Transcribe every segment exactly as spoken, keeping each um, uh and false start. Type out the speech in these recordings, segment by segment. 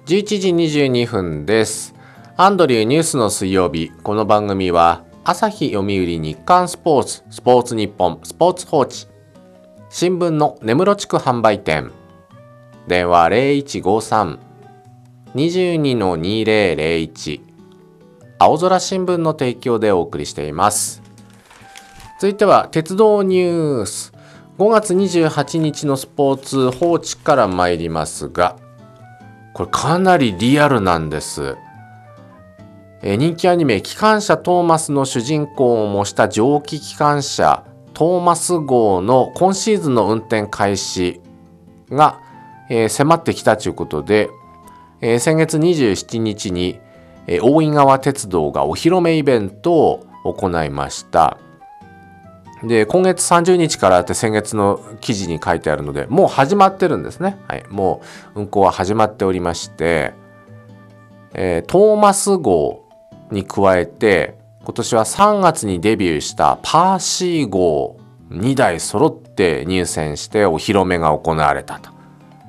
じゅういちじにじゅうにふんです。アンドリューニュースの水曜日。この番組は朝日読売日刊スポーツ、スポーツ日本、スポーツ報知、新聞の根室地区販売店、電話 ゼロいちごさん にじゅうに にぜろぜろいち、青空新聞の提供でお送りしています。続いては鉄道ニュース。ごがつにじゅうはちにちのスポーツ報知から参りますが、これかなりリアルなんです。え人気アニメ機関車トーマスの主人公を模した蒸気機関車トーマス号の今シーズンの運転開始が、えー、迫ってきたということで、えー、先月にじゅうしちにちに、えー、大井川鉄道がお披露目イベントを行いました。で、今月さんじゅうにちからって先月の記事に書いてあるので、もう始まってるんですね。はい、もう運行は始まっておりまして、えー、トーマス号に加えて今年はさんがつにデビューしたパーシー号にだい揃って入線してお披露目が行われたと。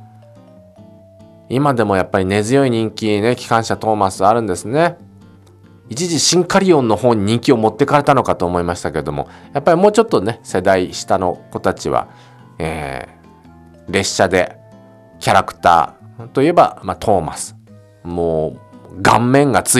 今でもやっぱり根強い人気ね、機関車トーマスあるんですね。一時シンカリオンの方に人気を持ってかれたのかと思いましたけども、やっぱりもうちょっとね世代下の子たちは、えー、列車でキャラクターといえば、まあ、トーマス、もう顔面がつい